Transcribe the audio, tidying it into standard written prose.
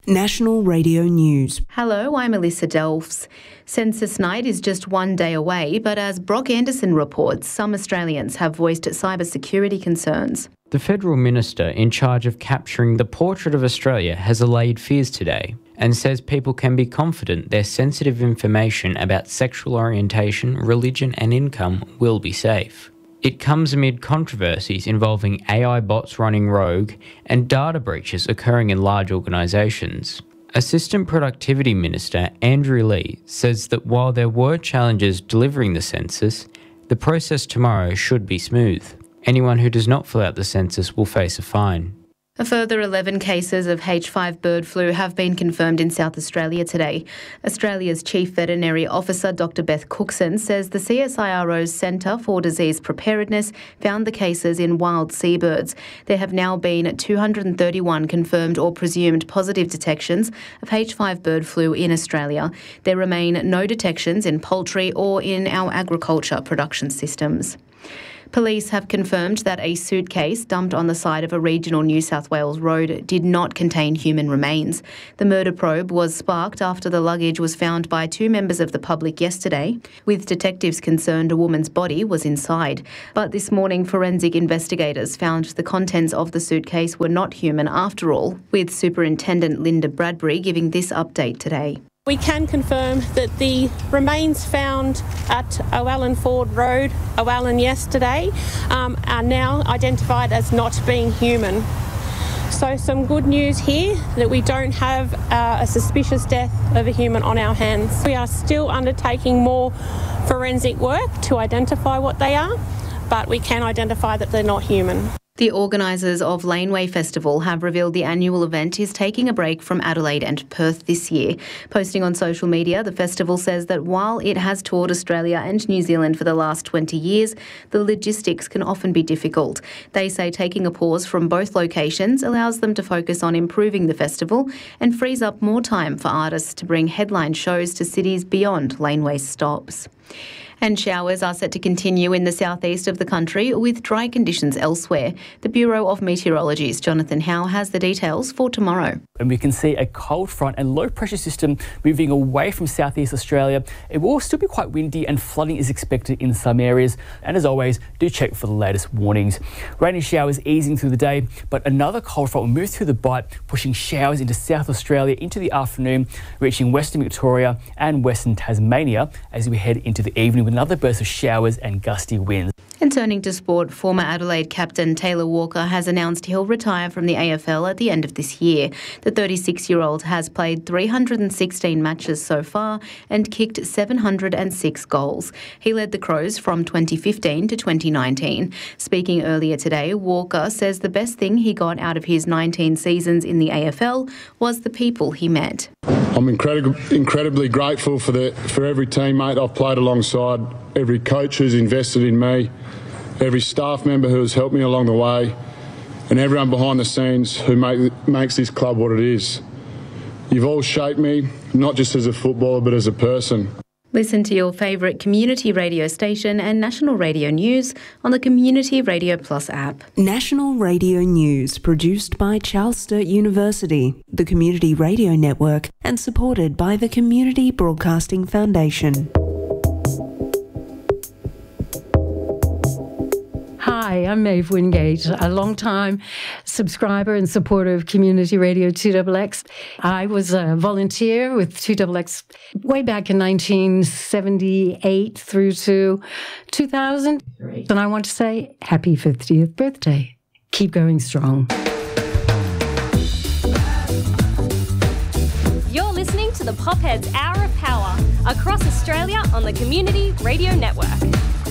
National Radio News. Hello, I'm Alyssa Delfs. Census night is just one day away, but as Brock Anderson reports, some Australians have voiced cybersecurity concerns. The Federal Minister in charge of capturing the portrait of Australia has allayed fears today and says people can be confident their sensitive information about sexual orientation, religion and income will be safe. It comes amid controversies involving AI bots running rogue and data breaches occurring in large organisations. Assistant Productivity Minister Andrew Lee says that while there were challenges delivering the census, the process tomorrow should be smooth. Anyone who does not fill out the census will face a fine. A further 11 cases of H5 bird flu have been confirmed in South Australia today. Australia's Chief Veterinary Officer Dr Beth Cookson says the CSIRO's Centre for Disease Preparedness found the cases in wild seabirds. There have now been 231 confirmed or presumed positive detections of H5 bird flu in Australia. There remain no detections in poultry or in our agriculture production systems. Police have confirmed that a suitcase dumped on the side of a regional New South Wales road did not contain human remains. The murder probe was sparked after the luggage was found by two members of the public yesterday, with detectives concerned a woman's body was inside. But this morning, forensic investigators found the contents of the suitcase were not human after all, with Superintendent Linda Bradbury giving this update today. We can confirm that the remains found at Owallan Ford Road, Owallan yesterday, are now identified as not being human. So some good news here that we don't have a suspicious death of a human on our hands. We are still undertaking more forensic work to identify what they are, but we can identify that they're not human. The organisers of Laneway Festival have revealed the annual event is taking a break from Adelaide and Perth this year. Posting on social media, the festival says that while it has toured Australia and New Zealand for the last 20 years, the logistics can often be difficult. They say taking a pause from both locations allows them to focus on improving the festival and frees up more time for artists to bring headline shows to cities beyond Laneway stops. And showers are set to continue in the southeast of the country with dry conditions elsewhere. The Bureau of Meteorology's Jonathan Howe has the details for tomorrow. And we can see a cold front and low pressure system moving away from southeast Australia. It will still be quite windy and flooding is expected in some areas. And as always, do check for the latest warnings. Rain and showers easing through the day, but another cold front will move through the Bight, pushing showers into South Australia into the afternoon, reaching Western Victoria and Western Tasmania as we head into the evening with another burst of showers and gusty winds. And turning to sport, former Adelaide captain Taylor Walker has announced he'll retire from the AFL at the end of this year. The 36-year-old has played 316 matches so far and kicked 706 goals. He led the Crows from 2015 to 2019. Speaking earlier today, Walker says the best thing he got out of his 19 seasons in the AFL was the people he met. I'm incredibly grateful for every teammate I've played alongside, every coach who's invested in me, every staff member who has helped me along the way, and everyone behind the scenes who makes this club what it is. You've all shaped me, not just as a footballer, but as a person. Listen to your favourite community radio station and National Radio News on the Community Radio Plus app. National Radio News, produced by Charles Sturt University, the Community Radio Network, and supported by the Community Broadcasting Foundation. Hi, I'm Maeve Wingate, a long-time subscriber and supporter of Community Radio 2XX. I was a volunteer with 2XX way back in 1978 through to 2000. And I want to say happy 50th birthday. Keep going strong. You're listening to the Popheads Hour of Power across Australia on the Community Radio Network.